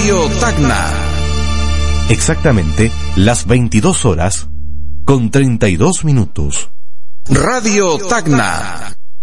Radio Tacna. Exactamente las 22 horas con 32 minutos. Radio Tacna.